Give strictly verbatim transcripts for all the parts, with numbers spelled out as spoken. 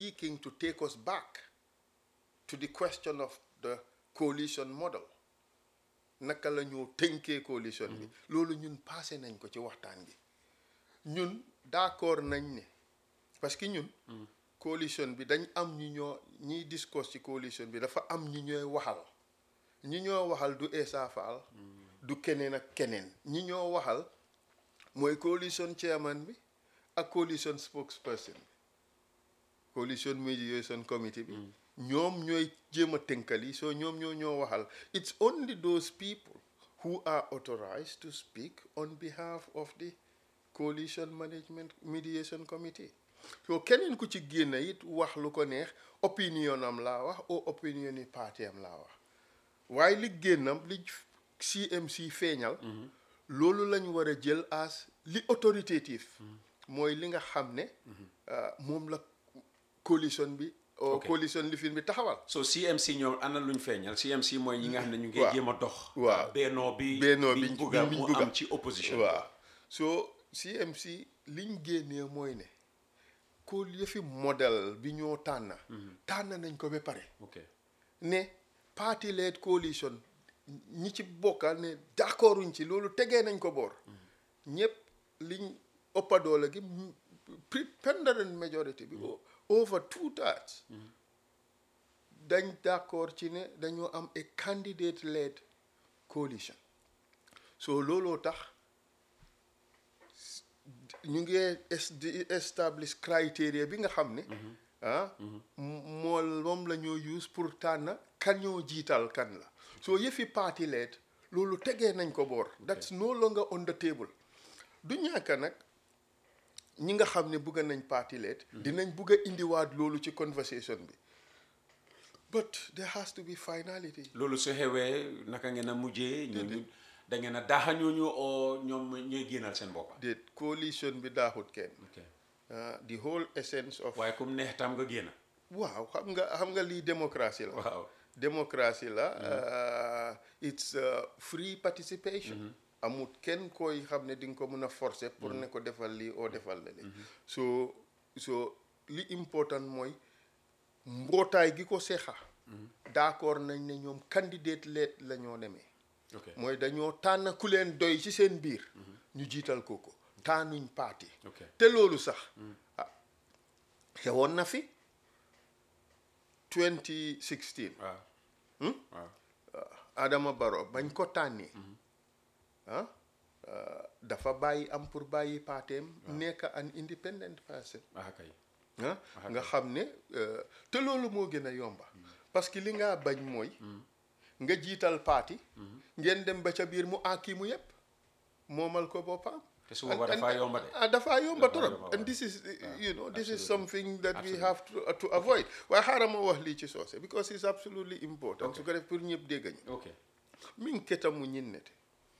seeking to take us back to the question of the coalition model naka la ñu tënkee coalition bi loolu ñun passé nañ ko ci waxtaan gi ñun d'accord nañ ne parce que ñun coalition bi dañ am ñu ñoo ñiy discuss ci coalition bi dafa am ñu ñooy waxal ñi ñoo waxal du Essa Faal du keneen ak keneen ñi ñoo waxal mooy coalition chairman bi ak coalition spokesperson bi coalition mediation committee bi ñoom ñooy jéem a tënkali so ñoom ñoo ñoo waxal it's only those people who are authorized to speak on behalf of the coalition management mediation committee so keneen ku ci génn it wax lu ko neex opinion am laa wax o opinion yi parti am laa wax waaye li génnam li C M C feeñal loolu lañ war a jël as li autoritatif mooy li nga xam ne moom la coalition bi o coalition lifin bi taxawal so C M C ñoom ana luñ feeñal C M C mooy ñi nga xam ne ñu ngi jéem a dox waaw bennoo bi bennoo biñ bugga mu am ci opposition waaw so C M C liñ génnee mooy ne ko yëfi modèle bi ñoo tànn tànn nañ ko ba pare ne party led coalition ñi ci bokkal ne d'accorduñ ci loolu tegee nañ ko boor ñëpp liñ ëppa doole gi preponderant majority bi over two thirds dañ d'accord ci ne dañoo am a candidate led coalition so looloo tax ñu ngi establish criteria bi nga xam ne ah mool moom la ñoo use pour tànn kan ñoo jiital kan la so yëfi party led loolu tegee nañ ko boor that's no longer on the table du ñàkk nag ñi nga xam ne bugga nañ party led dinañ bugg a indiwaat loolu ci conversation bi but there has to be finality loolu su xewee naka ngeen a mujjee ñooñu da ngeen a daaxa ñooñu o ñoom ñooy génnal seen bopp déet coalition bi daaxut kenn the whole essence of waaye comme neex tam nga génn waaw xam nga xam nga lii démocratie la waaw démocratie la it's free participation amut kenn koy xam ne di nga ko mën a forcer pour ne ko defal lii oo defal la lii so so li important mooy mbootaay gi ko seexa d'accord nañ ne ñoom candidate leet la ñoo demee mooy dañoo tànn ku leen doy ci seen biir ñu jiital kooku tànnuñ parti te loolu sax ah xewoon na fi twenty sixteen Adama Barrow bañ ko tànnee ah dafa bàyyi am pour bàyyi parteem nekk an independent person ah nga xam ne te loolu moo gën a yomba parce que li nga bañ mooy nga jiital parti ngeen dem ba ca biir mu àkki mu yëpp moomal ko boppam te su boobaa dafaa yomba de ah dafaa yomba trop and this is you know this is something that we have to to avoid waaye xaaral ma wax lii ci soose because it's absolutely important su ko def pour ñëpp dégg ñu min ketamu ñinnete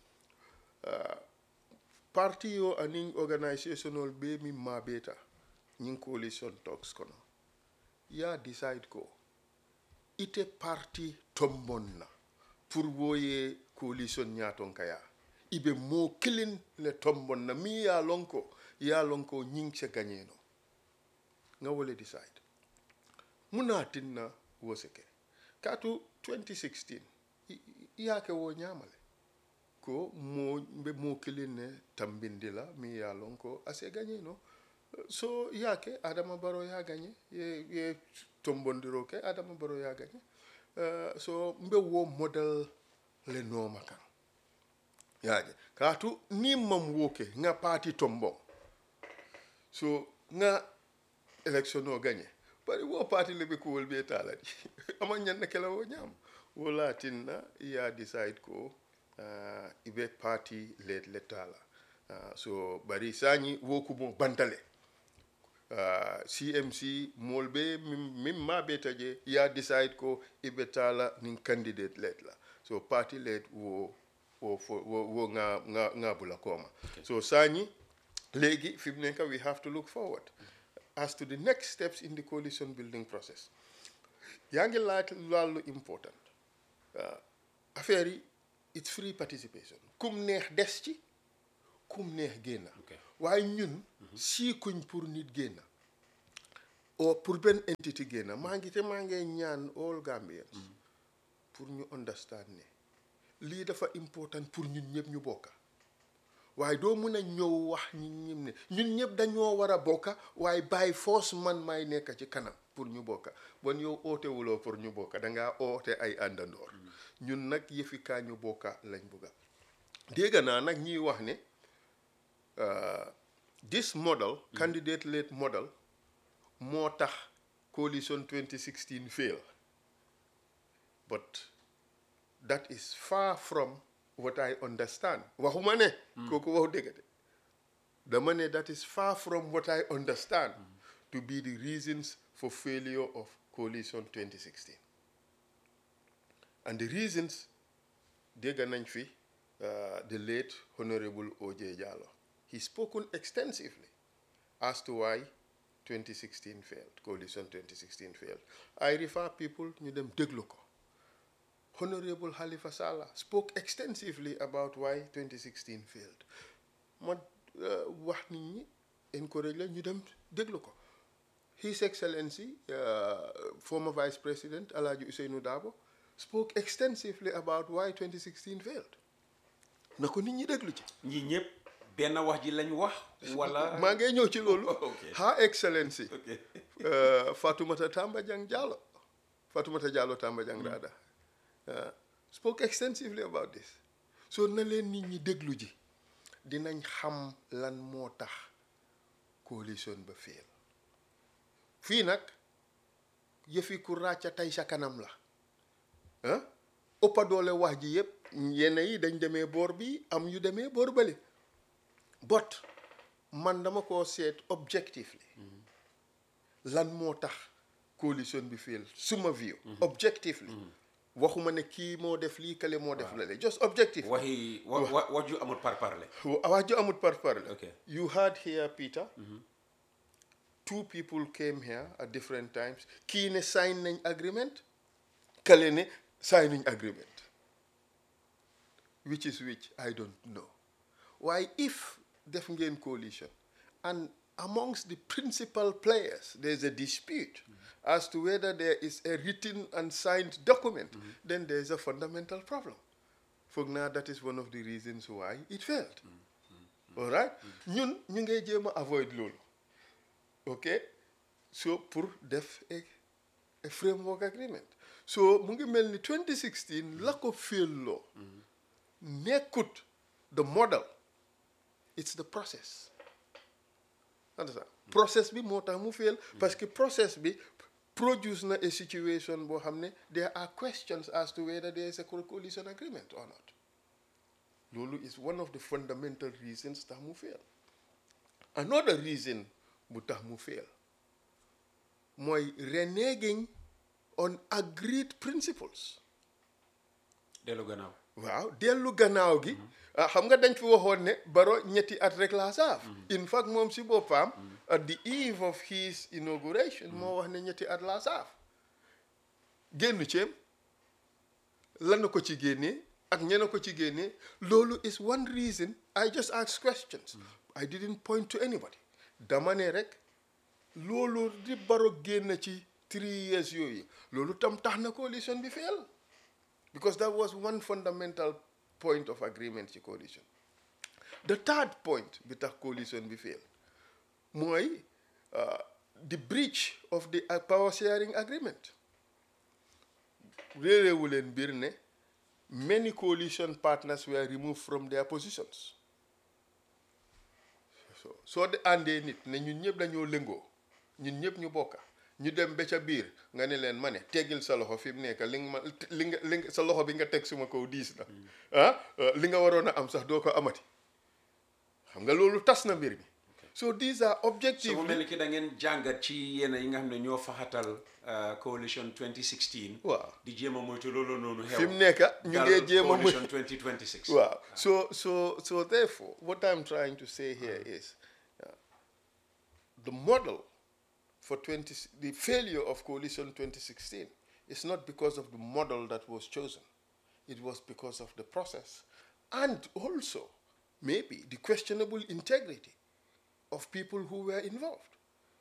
parti yo aning organizational be min ma beta ñin coalition talks kono ya decide ko ite parti tombon na pour woye coalition ñaton kaya ibe mo kilin le tombon na mi ya lonko ya lonko ñing se gagneno nga wole decide munatin na woseke katu twenty sixteen yake wo ñamale ko mo be mo kilin ne tambindi la mi ya lonko ase gagneno so yake Adama Barrow ya gagné ye ye tombondiro ke Adama Barrow ya gagné uh, so mbe wo model le noma kan yaje katu ni mam woke nga parti tombo so nga election o gagné bari wo parti le be ko wol be taladi ama nyanna kala wo nyam wala tinna ya decide ko uh, ibe parti le le tala uh, so bari sani wo ko mo bantale Uh, C M C molbe mim ma betaje ya decide ko ibetala nin candidate let la so party let wo wo wo, wo nga nga nga bula koma okay. So sani legi fimneka we have to look forward as to the next steps in the coalition building process yangi laat lalu important uh, affaire it's free participation kum neex des ci kum neex génna waaye ñun si kuñ pour nit génna or pour benn entity génn maa ngi te maa ngi ñaan all Gambians pour ñu understand ne lii dafa important pour ñun ñëpp ñu bokka waaye doo mën a ñëw wax ñun ñëpp ne ñun ñëpp dañoo war a bokka waaye by force man may nekk ci kanam pour ñu bokka bon yow ootewuloo pour ñu bokka dangaa oote ay àndandoor ñun nag yëfi kaa ñu bokka lañ bugga dégg naa nag ñuy wax ne this model candidate led model moo tax coalition twenty sixteen fail but that is far from what I understand waxuma ne kooku wax dëgg de dama ne that is far from what I understand to be the reasons for failure of coalition twenty sixteen and the reasons dégg nañ fi the late Honorable O J Jallow he spoken extensively as to why twenty sixteen failed coalition twenty sixteen failed I refer people ñu dem déglu ko Honorable Halifa Sallah spoke extensively about why twenty sixteen failed ma wax nit ñi encourage la ñu dem déglu ko His Excellency uh, former Vice President Alhaji Ousainou Darboe spoke extensively about why twenty sixteen failed na ko nit ñi déglu ci ñi ñëpp benn wax ji lañ wax wala maa ngi ñëw ci loolu Okay. Her Excellency Okay. uh, Fatoumata Tambajang Jallow Fatoumata Jallow Tambajang rather uh, spoke extensively about this so na leen nit ñi déglu ji dinañ xam lan moo tax coalition ba fail fii nag yëfi ku ràcca tey sa kanam la ah ëppa doole wax ji yëpp yenn yi dañ demee boor bi am yu demee boor bële but man dama koo seet objectively lan moo tax coalition bi fail suma view objectively waxuma ne kii moo def lii kale moo def lale just objective waxi wa wa wax ju amul par parle wax ju amut par parle Okay. you heard here Peter two people came here at different times kii ne sign nañ agreement kale ne sign nañ agreement which is which I don't know why if def ngeen coalition and amongst the principal players there's a dispute as to whether there is a written and signed document then there's a fundamental problem foog naa that is one of the reasons why it failed all right ñun ñu ngay jéem a avoid loolu okay so pour def a, a framework agreement so mu ngi mel ni twenty sixteen la ko fail loo nekkut the model it's the process understand process bi moo tax mu fail parce que process bi produce na a situation boo xam ne there are questions as to whether there is a coalition agreement or not loolu is one of the fundamental reasons tax mu fail another reason bu tax mu fail mooy reneging on agreed principles dellu gannaaw waaw dellu gannaaw gi ah xam nga dañ fi waxoon ne Barrow ñetti at rek laa saaf in fact moom si boppam at the eve of his inauguration moo wax ne ñetti at laa saaf génn ceem lan na ko ci génnee ak ñena ko ci génnee loolu is one reason I just ask questions I didn't point to anybody dama ne rek loolu di Barrow génn ci three years yooyu loolu tam tax na coalition bi fail because that was one fundamental point of agreement ci coalition the third point bi tax coalition bi fail mooy uh, the breach of the uh, power sharing agreement réeréewu leen mbir ne many coalition partners were removed from their positions so soo de àndee nit ne ñun ñëpp dañoo lëngoo ñun ñëpp ñu bokka ñu dem ba ca biir nga ne leen ma ne teggil sa loxo fi mu nekk li nga ma li nga li nga sa loxo bi nga teg suma kaw diis na ah li nga waroon a am sax doo ko amati xam nga loolu tas na mbir mi so these are objectives. so mu mel ni ki da ngeen jàngat ci yenn yi nga xam ne ñoo faxatal coalition twenty sixteen. waaw di jéem a moytu loolu noonu xew. fi mu nekk ñu ngi jéem a coalition twenty twenty-six. waaw so so so therefore what I'm trying to say here is uh, the model for twenty the failure of coalition twenty sixteen is not because of the model that was chosen. It was because of the process and also maybe the questionable integrity of people who were involved.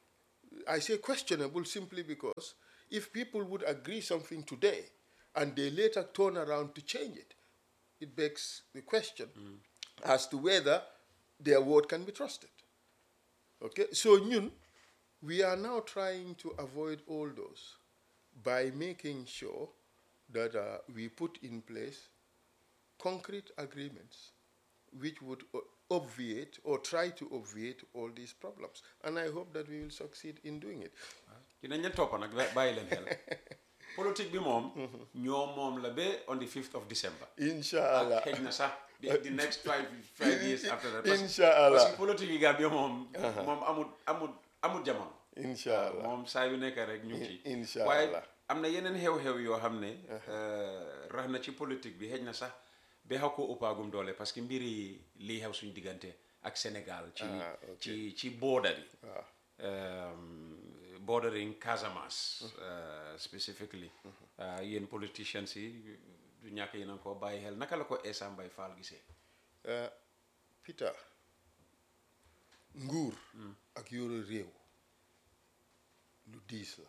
I say questionable simply because if people would agree something today and they later turn around to change it, it begs the question as to whether their word can be trusted. Okay, so ñun, we are now trying to avoid all those by making sure that uh, we put in place concrete agreements which would uh, obviate or try to obviate all these problems. And I hope that we will succeed in doing it. dinañ leen topp nag bàyyi leen xel politique bi moom ñoo moom la ba on the fifth of December. Inshallah. xëy na sax the, the next five five years after that. Parce- Inshallah. parce que politique yi Gambia moom moom amul amul amul jamono. Inshallah. moom saa yu nekk rek ñu ngi ci. Inshallah. waaye am na yeneen xew-xew yoo xam ne rax na ci politique bi xëy na sax ba xaw koo ëppaagum doole parce que mbir yi lii xew suñu diggante ak Sénégal ci Ah, ok. ci ci border yi Ah. um, bordering Casamance uh, specifically uh, yéen politicians yi du ñàkk yéen a ngi ko bàyyi xel naka la ko Essa Mbye Fall gisee. Uh, Peter, nguur ak yore réew lu diis la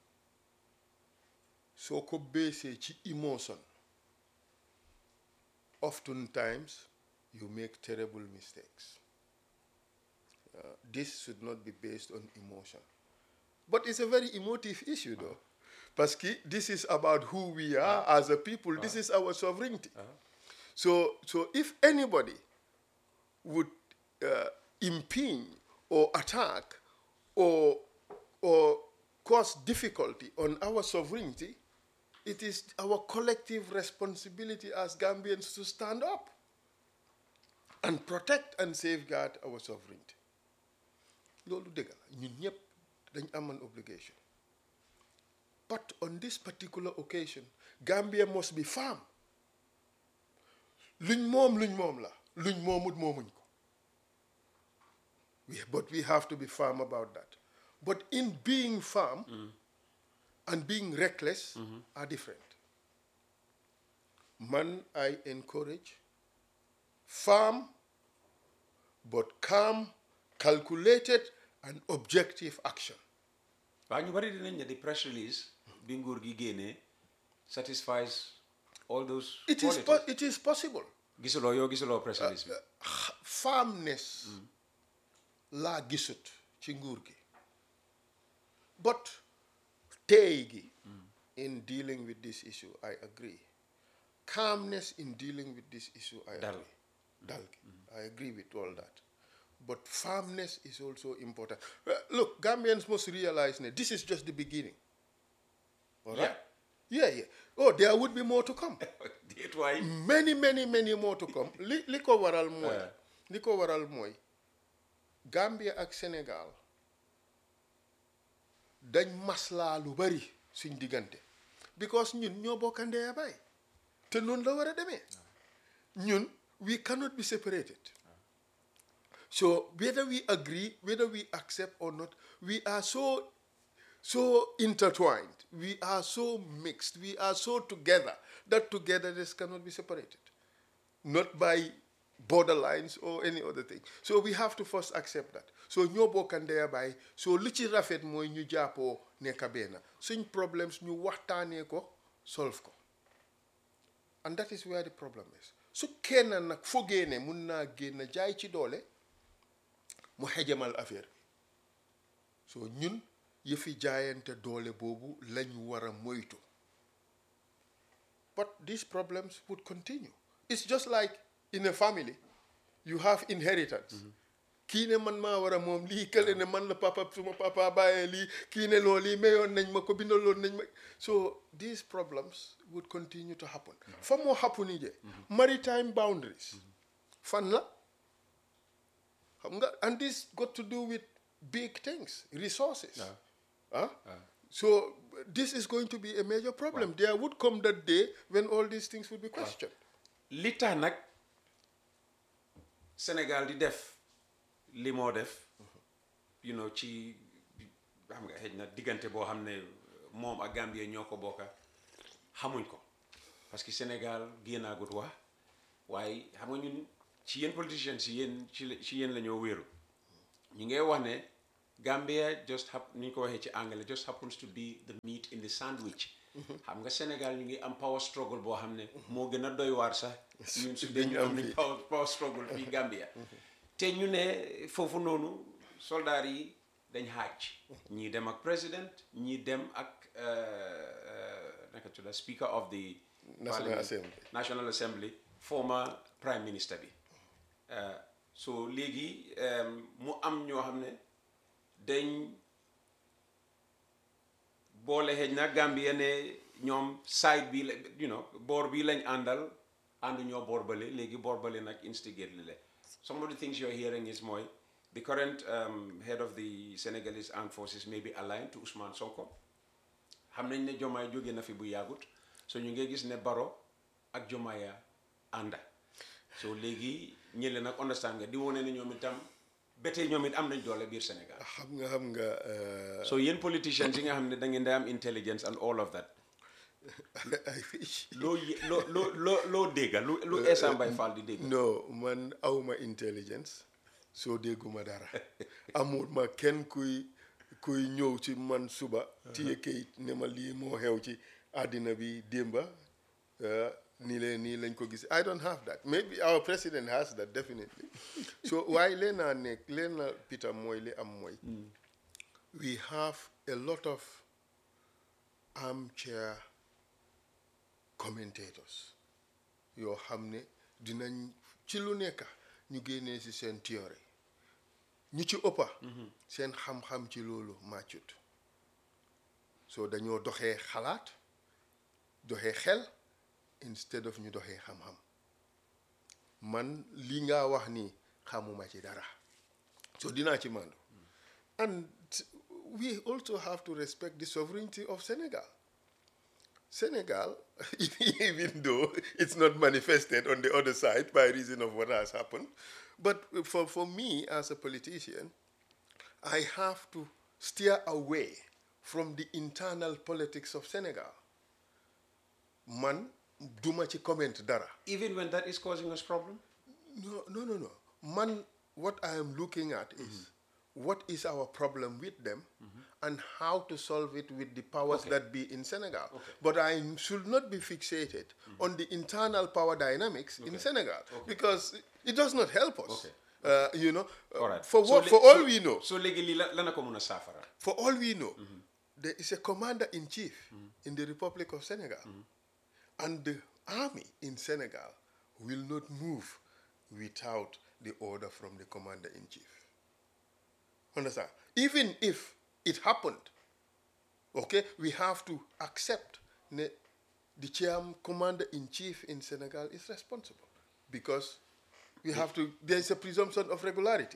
soo ko beesee ci emotion oftentimes you make terrible mistakes. Uh, this should not be based on emotion. But it's a very emotive issue though. Parce que this is about who we are as a people. This is our sovereignty. So, so if anybody would uh, impinge or attack or, or cause difficulty on our sovereignty, it is our collective responsibility as Gambians to stand up and protect and safeguard our sovereignty. Loolu dëgg la ñun ñëpp dañ am an obligation. But on this particular occasion, Gambia must be firm. Luñ moom luñ moom la luñ moomut moomuñ ko. We- But we have to be firm about that. But in being firm and being reckless are different. Man, I encourage firm but calm, calculated and objective action. waaw ñu bari dinañ ne di press release bi nguur gi génnee satisfies all those It is, qualities. po- it is possible. gisuloo yow gisuloo press release bi. Firmness laa gisut ci nguur gi. But tey gi in dealing with this issue, I agree. Calmness in dealing with this issue, I Dal. agree. Dal gi. I agree with all that. But firmness is also important. Uh, look, Gambians must realize that this is just the beginning. All right? Yeah, yeah. Oh, there would be more to come. déet waay. Many, many, many more to come. Li, li ko waral mooy. Uh. Li ko waral mooy. Gambia ak Sénégal dañ maslaa lu bari suñ diggante. Because ñun ñoo bokk ndey a baay. Te noonu la war a demee. Ñun, we cannot be separated. So whether we agree, whether we accept or not, we are so so intertwined. We are so mixed. We are so together that togetherness cannot be separated. Not by borderlines or any other thing. So we have to first accept that. So ñoo bokk ndey baay so li ci rafet mooy ñu jàppoo nekk benn suñ problems ñu waxtaanee ko solve ko. And that is where the problem is. su kenn nag fogee ne mun naa génn jaay ci doole mu xejamal affaire bi so ñun yëfi jaayante doole boobu lañ war a moytu. But these problems would continue. It's just like in a family, you have inheritance. Kii ne man maa war a moom lii kële ne man la papa suma papa bàyyee lii kii ne loolu lii mayoon nañ ma ko bindaloon nañ ma. So these problems would continue to happen. Fa moo happen je maritime boundaries. Fan la xam nga and this got to do with big things, resources. Huh? So this is going to be a major problem. There would come that day when all these things would be questioned. li tax nag Sénégal di def li moo def you know ci xam nga xëy na diggante boo xam ne moom ak Gambie ñoo ko bokka xamuñ ko parce que Sénégal génnaagut wax waaye xam nga ñun ci yéen politiciens si yéen ci ci yéen la ñoo wéeru ñu ngay wax ne Gambia just hap ni ñu ko waxee ci anglais just happens to be the meat in the sandwich. xam nga Sénégal ñu ngi am power struggle boo xam ne moo gën a doy waar sax ñun su dee ñu am nañ power power struggle fii Gambia te ñu ne foofu noonu soldats yi dañ xaaj ñii dem ak président ñii dem ak naka tudda speaker of the National Assembly National Assembly former prime minister bi so léegi mu am ñoo xam ne dañ boole xëj na Gambia ne ñoom side bi la you know boor bi lañ àndal àndu ñoo boor bale léegi boor bale nag instigate li le some of the things you're hearing is mooy the current um, head of the Senegalese armed forces may be aligned to Ousmane Sonko xam nañ ne Jomaay jóge na fi bu yàggut so ñu ngi gis ne Barrow ak Jomaaya ànda so léegi ñële nag understand nga di wone ne ñoom itam ba tey ñoom it am nañ doole biir Sénégal. xam nga xam nga. so yéen politicians yi nga xam ne da ngeen day am intelligence and all of that. I wish. loo loo loo loo loo dégga lu lu Essa Mbye Fall di dégg. non man awma intelligence soo dégguma dara amul ma kenn kuy kuy ñëw ci man suba. téye kayit ne ma lii moo xew ci àddina bi démba nii leen nii lañ ko gis I don't have that maybe our president has that definitely so waaye leen naa nekk leen na Peter mooy li am mooy. we have a lot of armchair commentators yoo xam ne dinañ ci lu nekk ñu génnee ci seen théorie ñu ci ëppa seen xam-xam ci loolu màccut so dañoo doxee xalaat doxee xel instead of ñu doxee xam-xam man li nga wax ni xamuma ci dara so dinaa ci mandu and we also have to respect the sovereignty of Senegal. Senegal, even though it's not manifested on the other side by reason of what has happened, but for, for me as a politician, I have to steer away from the internal politics of Senegal. Man, duma ci comment dara. Even when that is causing us problem? No, no, no, no. Man, what I am looking at is mm-hmm. what is our problem with them mm-hmm. and how to solve it with the powers okay. that be in Senegal. Okay. But I should not be fixated mm-hmm. on the internal power dynamics okay. in Senegal okay. because it does not help us. Okay. Uh, you know, all right. for so what, le- for all so, we know. So legally, lana ko muna safara. For all we know, mm-hmm. there is a commander-in-chief mm-hmm. in the Republic of Senegal, mm-hmm. and the army in Senegal will not move without the order from the commander-in-chief. Understand? Even if it happened, okay, we have to accept ne, the chairman, commander-in-chief in Senegal is responsible because we have to, there's a presumption of regularity.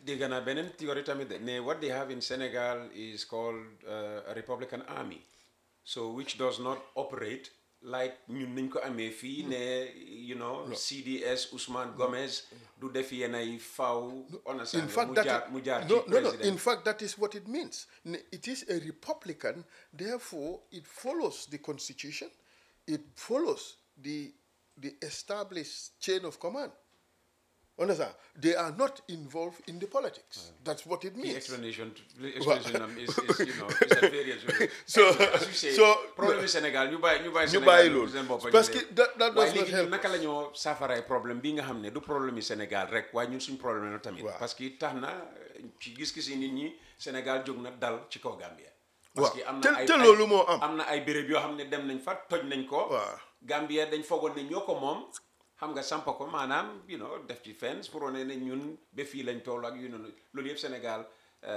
What they have in Senegal is called uh, a Republican army, so which does not operate like ñun niñ ko amé fi ne you know no. C D S Ousmane Gomez do defi yenay faw in fact that no, no, no. in fact that is what it means. It is a republican, therefore it follows the constitution, it follows the the established chain of command. Understand? They are not involved in the politics. Uh, That's what it means. The explanation, the explanation is, is, you know, is at various ways. So, as you say, so problem Senegal, you buy, you buy you Senegal. buy loolu parce que that that does not help. naka la ñoo saafaraay problème bi nga xam ne du problème yi Sénégal rek waaye ñun suñ problème la tamit. parce que tax na ci gis-gis yi nit ñi Sénégal jóg na dal ci kaw Gambia. parce que am na ay te loolu moo am. am na ay béréb yoo xam ne dem nañ fa toj nañ ko. waaw Gambia dañ foogoon ne ñoo ko moom. xam nga sampa ko maanaam you know def ci fence pour wane ne ñun ba fii lañ toll ak yu noonu loolu yëpp Sénégal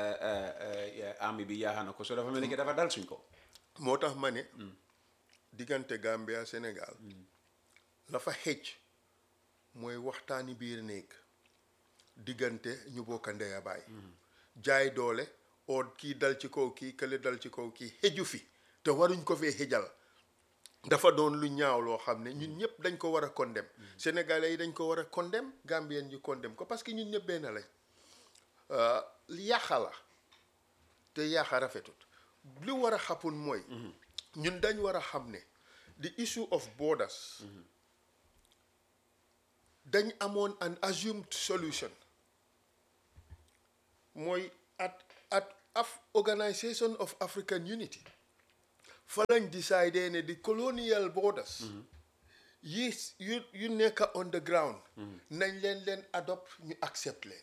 army bi yaaxa na ko so dafa mel ni que dafa dal suñ ko. moo tax ma ne. diggante Gambia Sénégal. la fa xëcc mooy waxtaani biir néeg diggante ñu bokk ndey a baay. jaay doole oo kii dal ci kaw kii kële dal ci kaw kii xëju fi te waruñ ko fee xëjal. dafa doon lu ñaaw loo xam ne ñun ñëpp dañ ko war a condamner sénégalais yi dañ ko war a condamner gambien ñu condamner ko parce que ñun ñëpp benn lañ yàqa la te yàqa rafetut li war a xappun mooy ñun dañ war a xam ne the issue of borders dañ amoon an assumed solution mooy at at Af Organisation of African Unity fa lañ décidé ne the colonial borders yi yu yu nekk on the ground nañ leen leen adopt ñu accept leen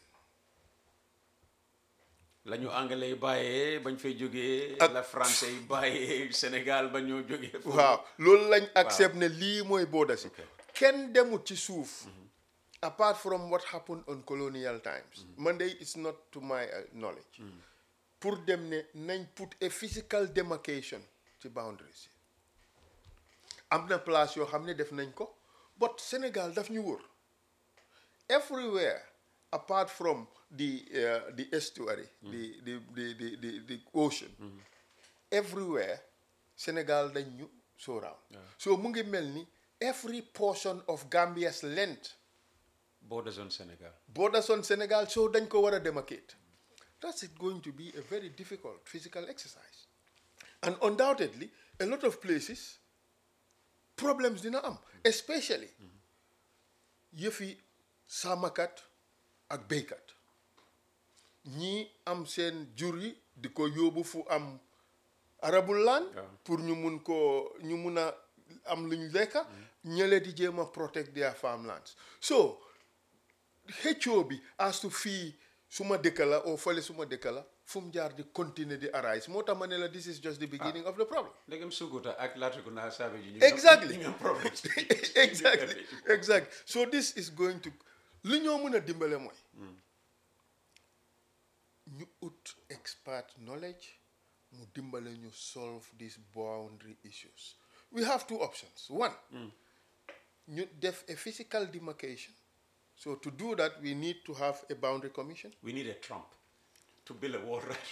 la ñu anglais yi bàyyee bañ fay jógee la français yi bàyyee Sénégal ba ñoo jógee waaw loolu lañ accept ne lii mooy borders yi kenn demut ci suuf apart from what happened on colonial times man day it's not to my uh, knowledge pour dem ne nañ put a physical demarcation ci boundaries yi am na place yoo xam ne def nañ ko but Sénégal daf ñu wër everywhere apart from the uh, the estuary the, the, the, the, the, the ocean everywhere Sénégal dañ ñu surround so mu ngi mel ni every portion of Gambia's length borders on Sénégal borders on Sénégal so dañ ko war a demarcate that's it going to be a very difficult physical exercise and undoubtedly a lot of places problems dina am especially yëfi sàmmkat ak béykat ñii am seen jur yi di ko yóbbu fu am arable land pour ñu mun ko ñu mun a am lu ñu lekka ñële di jéem a protect their farmlands so xëccoo bi as to fii suma dëkk la oo fële suma dëkk la fu mu jaar di continuer di arise moo tax ma ne la this is just the beginning of the problem ndegem Sukuta ak Latrikunda Sabiji exactly ñu am problem exactly exactly so this is going to li ñoo mën a dimbale mooy ñu ut expert knowledge mu dimbale ñu solve these boundary issues we have two options one ñu def a physical demarcation so to do that we need to have a boundary commission we need a Trump to build a wall right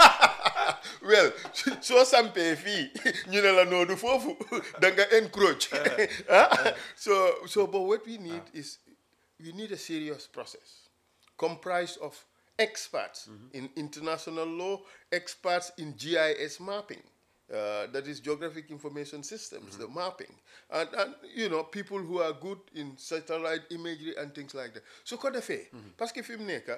well soo sampee fii ñu ne la noodu foofu da nga encroach ah so so but what we need is we need a serious process comprised of experts in international law, experts in G I S mapping, uh, that is geographic information systems, the mapping, and, and you know people who are good in satellite imagery and things like that. So ko defee parce que fi mu nekk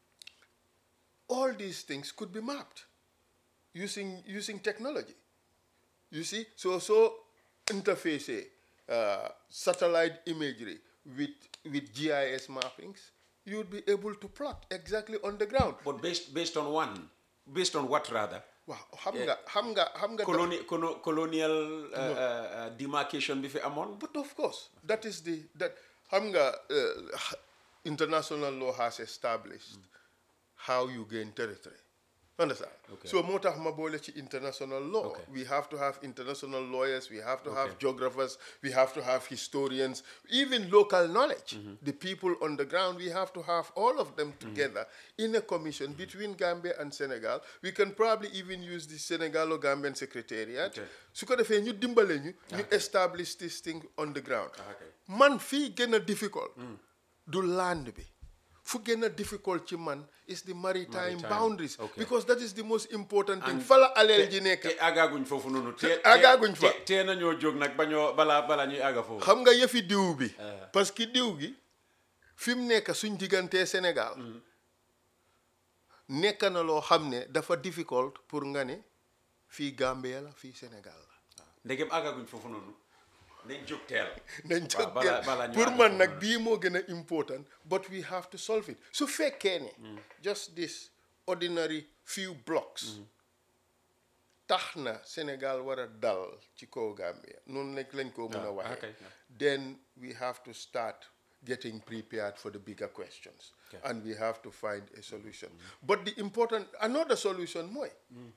all these things could be mapped using using technology. You see, so so interface uh, satellite imagery with with G I S mappings, you would be able to plot exactly on the ground. But based based on one, based on what rather? Wow, xam nga xam nga xam nga Coloni colo colonial uh, uh, demarcation bi fi amoon. But of course, that is the that xam nga uh, international law has established mm. how you gain territory. Understand? Okay. So moo tax ma boole ci international law. Okay. We have to have international lawyers, we have to okay. have geographers, we have to have historians, even local knowledge. Mm-hmm. The people on the ground, we have to have all of them together mm-hmm. in a commission mm-hmm. between Gambia and Senegal. We can probably even use the Senegalo-Gambian Secretariat. Su ko defee ñu dimbale ñu ñu establish this thing on the ground. Okay. Man fii gën a difficult du land bi. fu gën a difficult ci man is the maritime, maritime. boundaries okay. because that is the most important thing fa la aleel ji nekk te agaguñ foofu noonu te agaguñ fa te nañoo jóg nag ba ñoo balaa balaa ñuy aga foofu xam nga yëfi diw bi parce que diw gi fi mu nekk suñ diggantee Sénégal nekk na loo xam ne dafa difficult pour nga ne fii Gambia la fii Sénégal la ndegem agaguñ foofu noonu nañ jóg teel nañ jóg teel pour man nag bii moo gën a important but we have to solve it su fekkee ne just this ordinary few blocks tax na Sénégal war a dal ci kaw Gambia noonu nag lañ koo mën a waxee then we have to start getting prepared for the bigger questions okay. and we have to find a solution mm. but the important another solution mooy mm.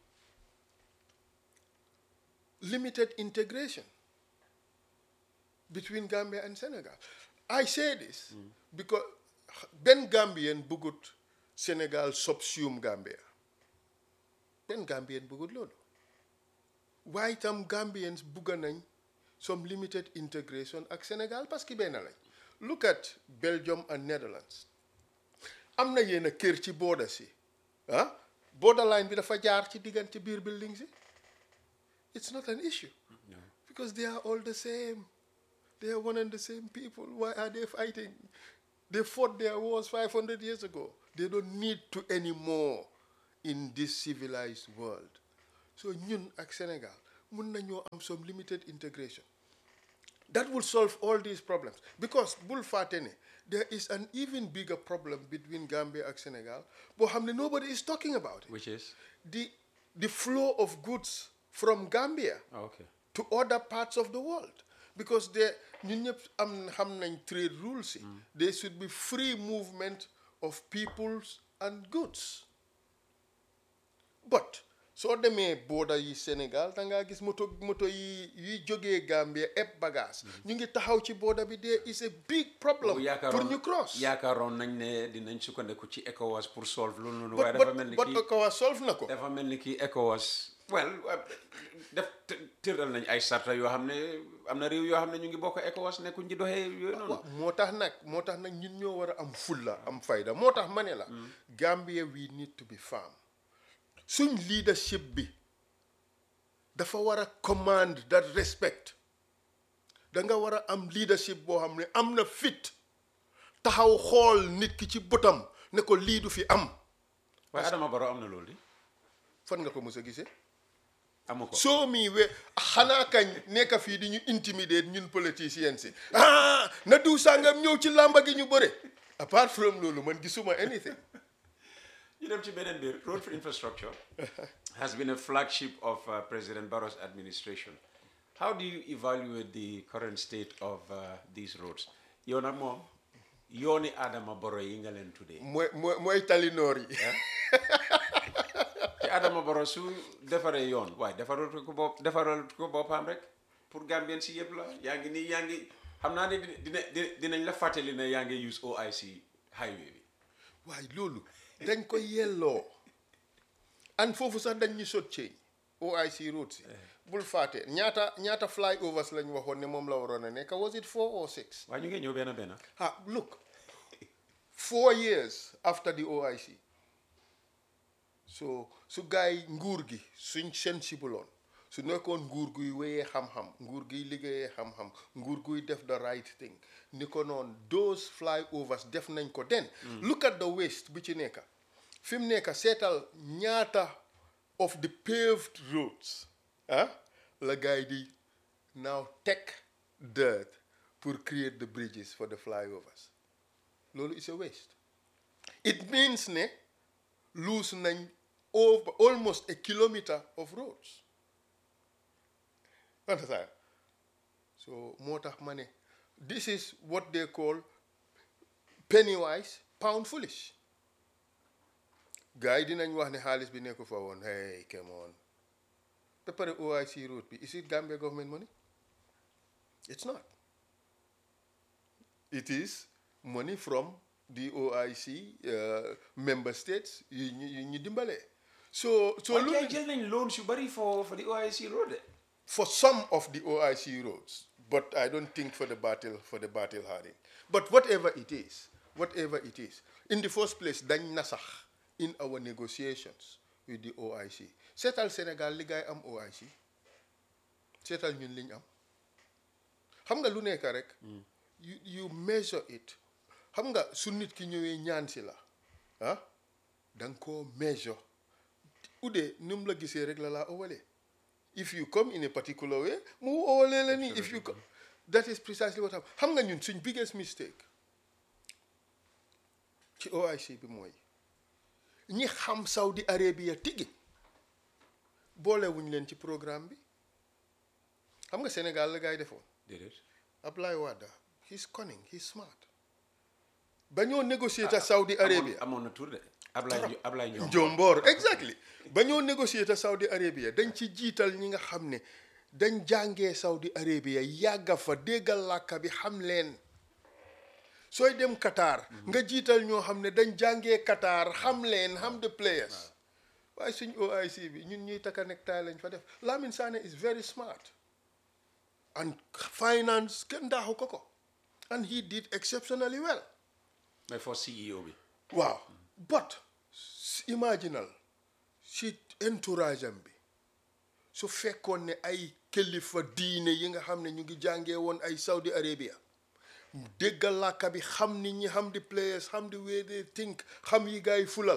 limited integration between Gambia and Senegal. I say this mm. because Ben Gambian bugut Senegal subsume Gambia. Ben Gambian bugut lolo. Why tam Gambians buga nañ some limited integration ak Senegal parce que benn lañ. Look at Belgium and Netherlands. Am na yéen a kër ci border si ah borderline bi dafa jaar ci diggante biir buildings yi. It's not an issue no. because they are all the same. They are one and the same people. Why are they fighting? They fought their wars five hundred years ago. They don't need to anymore in this civilized world. So ñun ak Sénégal mun nañoo am some limited integration. That will solve all these problems. Because bul fàtte ne there is an even bigger problem between Gambia and Senegal, boo xam ne nobody is talking about it. Which is? The, the flow of goods from Gambia Oh, okay. to other parts of the world. Because they, ñun ñëpp am xam nañ trade rules yi. There should be free movement of peoples and goods. But soo demee border yi Sénégal da ngaa gis moto moto yi yuy jógee Gambia eb bagage ñu ngi taxaw ci border bi there is a big problem pour ñu cross. yaakaaroon nañ ne dinañ sukkandiku ci ECOWAS pour solve loolu noonu. But waaye dafa mel ni but kii ECOWAS solve na ko. dafa mel ni kii ECOWAS well def tëral nañ ay sarta yoo xam ne am na réew yoo xam ne ñu ngi bokk ECOWAS nekkuñ ci doxee yooyu noonu. moo tax nag moo tax nag ñun ñoo war a am fulla am fayda moo tax ma ne la. Gambia we need to be firm. Suñ leadership bi dafa war a command that respect da nga war a am leadership boo xam ne am na fit taxaw xool nit ki ci bëtam ne ko lii du fi am. waaye Adama Barrow am na loolu di. fan nga ko mos a gisee. amu ko soo mii we xanaa kañ nekk fii di ñu intimider ñun politiciens si ah na diw sàngam ñëw ci làmba gi ñu bëre apart from loolu man gisuma anything. You know, road for infrastructure has been a flagship of uh, President Barrow's administration. How do you evaluate the current state of uh, these roads? You know, mom, yoni Adama Barrow England today. Moi, moi, Talinori. Adama Barrow su defare yon. Why? Defaral ko bop, defaral ko bopam rek pour Gambian si yeb la. Yangi ni yangi. Hamna ni dina dinañ la fatali na yangi use O I C highway. Why lolu? Dañ ko yelloo and foofu sax dañ ñu sot change O I C routes yi bul fàtte ñaata ñaata flyovers lañ waxoon ne moom la waroon a nekk was it four or six. waaye ñu ngi ñëw benn benn. ah look four years after the O I C so su gars yi nguur gi suñ sensible woon su nekkoon nguur guy wéyee xam-xam nguur guy liggéeyee xam-xam nguur guy def the right thing ni ko noonu those flyovers def nañ ko den look at the waste bi ci nekka fi mu nekka seetal ñaata of the paved roads ah la gars yi di now take dirt pour create the bridges for the flyovers loolu is a waste it means ne lose nañ over almost a kilometer of roads understand so moo tax ma ne this is what they call penny wise pound foolish gars yi dinañ wax ne xaalis bi nekku fa woon hey come on ba pare O I C route bi is it Gambia government money it's not it is money from the O I C uh, member states yu ñu yu ñu dimbalee so so lu jël nañ loans yu bari for for the O I C road for some of the O I C roads, but I don't think for the battle for the battle hardy. But whatever it is, whatever it is, in the first place, dañ na sax in our negotiations with the O I C. Seetal Sénégal li gaay am O I C. Seetal ñun liñ am. Xam nga lu nekk rek. You you measure it. Xam nga su nit ki ñëwee ñaan si la. Ah? Dang ko measure. Ude num la gisee rek la la owale. If you come in a particular way, mu owale la ni. If you come, that is precisely what happened. Xam nga ñun suñ biggest mistake ci O I C bi mooy ñi xam Saudi Arabia tigi boole wuñ leen ci programme bi xam nga Sénégal la gaay defoon déedéet Ablaye Wade he's cunning he's smart ba ñoo négocier ta Saudi Arabia amoon na tur de Ablaye Ablaye Njomboor exactly ba ñoo négocier ta Saudi Arabia dañ ci jiital ñi nga xam ne dañ jàngee Saudi Arabia yàgga fa déggal làkka bi xam leen sooy dem Qatar nga jiital ñoo xam ne dañ jàngee Qatar xam leen xam the players waaye suñ O I C bi ñun ñuy taka nektaay lañ fa def Lamin Sané is very smart and finance kenn daaxu ko ko and he did exceptionally well mais for C E O bi waaw but imaginal si entourage am bi su fekkoon ne ay kilifa diine yi nga xam ne ñu ngi jàngee woon ay Saudi Arabia déggal làkka bi xam nit ñi xam di players xam di way they think xam yi gaay fulal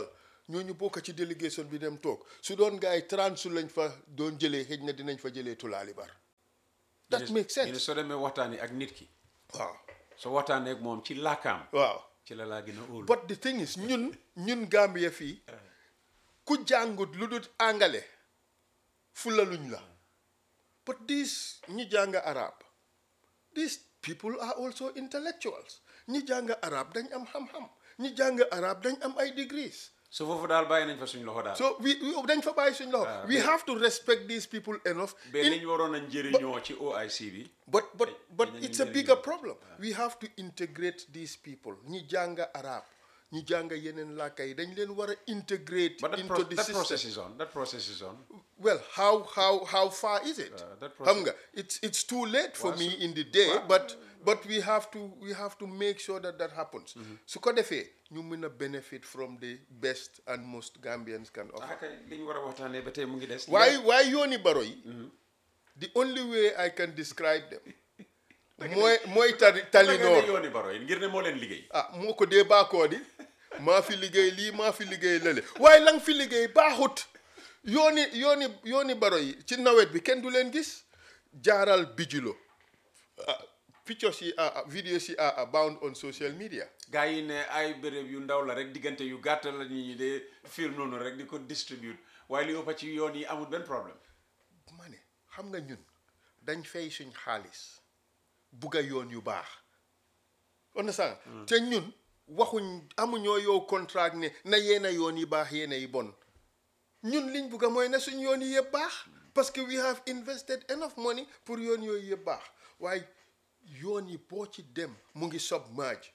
ñooñu bokk ci délégation bi dem toog su doon gars yi trente su lañ fa doon jëlee xëj na dinañ fa jëlee tulaali bar that makes ñu ne sense soo demee waxtaani ak nit ki waaw soo waxtaanee ak moom ci làkkaam waaw ci la laa gën a óolu but the thing is ñun ñun Gambia fii ku jàngut lu dul angale fulaluñ la but these ñi jàng arab these people are also intellectuals ñi jàng arab dañ am xam-xam ñi jàng arab dañ am ay degrees su foofu daal bàyyi nañ fa suñ loxo daal so we we- dañ fa bàyyi suñ loxo we have to respect these people enough ba in- li ñu waroon a njëriñoo ci O I C bi but but but dinañu it's a njëriñoo. bigger problem we have to integrate these people ñi jàng arab ñi jàng yeneen làkka yi dañ leen war a integrate but that, into pro- the that system process is on that process is on well how how how far is it Uh, that xam process- nga it's it's too late for Well, me so- in the day well, but but we have to we have to make sure that that happens su ko defee ñu mën a benefit from the best and most Gambians can offer ah kay li ñu war a waxtaanee ba tey mu ngi des waaye waaye yooni baro yi the only way I can describe them mooy mooy tali tali Naka noor la yooni baro yi ngir ne moo leen liggéey ah moo ko dee baakoo di maa fi liggéey lii maa fi liggéey lële waaye lang fi liggéey baaxut yooni yooni yooni baro yi ci nawet bi kenn du leen gis jaaral bijulo ah pictures yi ah ah, videos yi ah ah, bound on social media gaa yi ne ay béréb yu ndaw la rek diggante yu gàtt la nit ñi de film noonu rek di ko distribute waaye li ëpp ci yoon yi amul benn problème ma ne xam nga ñun dañ fay suñ xaalis bugga yoon yu baax on sa te ñun waxuñ amuñoo yow contrat ne na yeena yoon yi baax yeena yi bon ñun liñ bugga mooy na suñ yoon yi yëpp baax parce que we have invested enough money pour yoon yooyu yëpp baax waaye yoon yi boo ci dem mu ngi submerge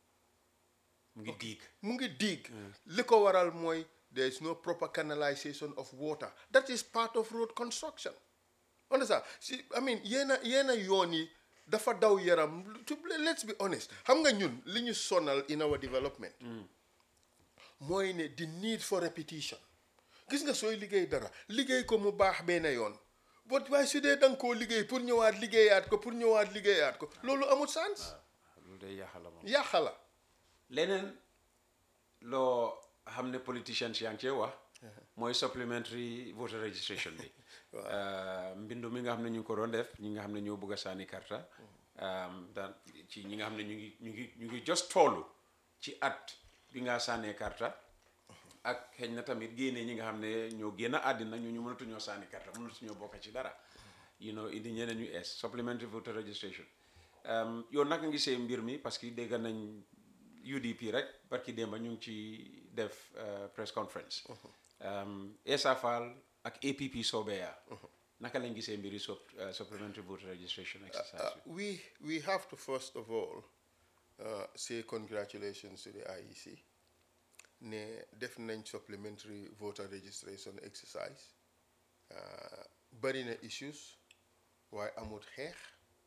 mu ngi diig mu ngi diig li ko waral mooy there is no proper canalization of water that is part of road construction understand si I mean yeena yeena yoon yi dafa daw yaram to let's be honest xam nga ñun li ñu sonal in our development mooy ne the need for repetition gis nga sooy liggéey dara liggéey ko mu baax benn yoon bot waaye su dee danga koo liggéey pour ñëwaat liggéeyaat ko pour ñëwaat liggéeyaat ko loolu amul sens loolu day yàqala moom yàqa la leneen loo xam ne politicians yaa ngi cee wax mooy supplementary voter registration bi mbindu mi nga xam ne ñu ngi ko doon def ñi nga xam ne ñoo bëgg a sànni karta daan ci ñi nga xam ne ñu ngi ñu ngi ñu ngi just toolu ci at bi nga sànnee karta ak xëy na tamit génne ñi nga xam ne ñoo génn àddina ñu ñu mënatuñoo sànni karta mënatuñoo bokk ci dara you know indi ñeneen ñu es supplementary voter registration yow naka ngi see mbir mi parce que dégg nañ U D P rek barki démba ñu ngi ci def press conference Essa Faal ak A P P Sobeya naka lañ gisee mbiri supplementary voter registration exercise Uh, we we have to first of all uh, say congratulations to the I E C ne def nañ supplementary voter registration exercise uh, bari na issues waaye amut xeex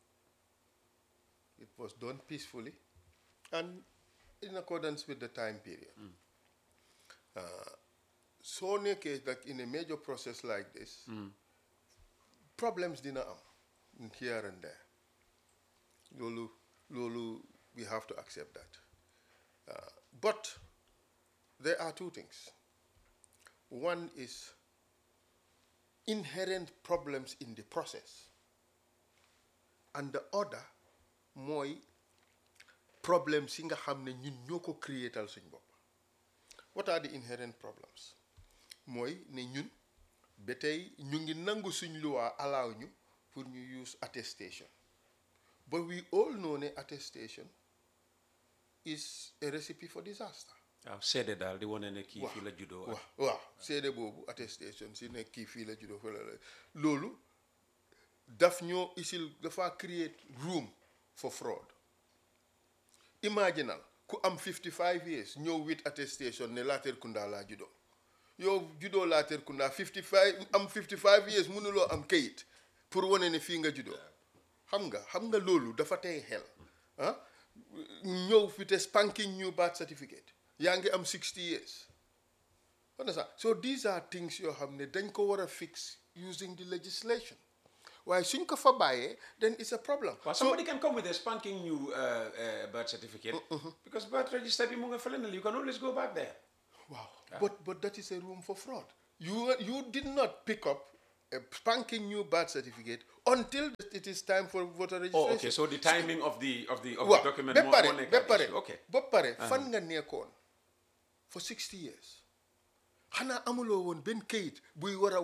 it was done peacefully and in accordance with the time period uh, soo nekkee like in a major process like this problems dina am here and there loolu loolu we have to accept that uh, but there are two things one is inherent problems in the process and the other mooy problems yi nga xam ne ñun ñoo ko créétal suñ bopp what are the inherent problems mooy ne ñun ba tey ñu ngi nangu suñ loi allow ñu pour ñu use attestation but we all know ne attestation is a recipe for disaster waaw seede daal di wane ne kii fii la juddoo waaw waaw seede boobu attestation si ne kii fii la juddoo fii la loolu daf ñoo isil dafa create room for fraud imaginal ku am fifty-five years ñëw with attestation ne Latrikunda laa juddoo yow juddoo Latrikunda fifty-five am fifty-five years mënuloo am kayit pour wane ne fii nga juddoo xam nga xam nga loolu dafa tey xel ah ñëw fi te spanking new birth certificate yaa ngi am sixty years understand so these are things yoo xam ne dañ ko war a fix using the legislation waaye suñ ko fa bàyyee then it's a problem. Well, somebody can come with a spanking new uh, uh, birth certificate because birth register bi mu nga fële na you can always go back there. Wow. But but that is a room for fraud. You you did not pick up a spanking new birth certificate until it is time for voter registration. Oh, okay. So the timing of the of the of Waaw, the document ba moo pare moo nekk ba ak pare issue. Okay. ba pare fan nga nekkoon for sixty years xanaa amuloo woon benn kayit buy war a